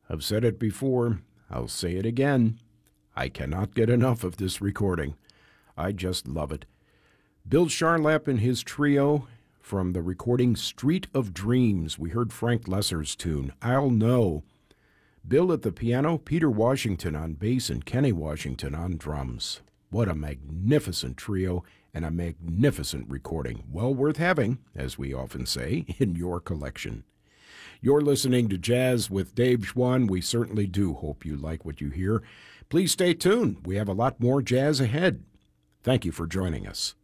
I've said it before, I'll say it again. I cannot get enough of this recording. I just love it. Bill Charlap and his trio from the recording Street of Dreams. We heard Frank Loesser's tune, I'll Know. Bill at the piano, Peter Washington on bass, and Kenny Washington on drums. What a magnificent trio and a magnificent recording. Well worth having, as we often say, in your collection. You're listening to Jazz with Dave Schwann. We certainly do hope you like what you hear. Please stay tuned. We have a lot more jazz ahead. Thank you for joining us.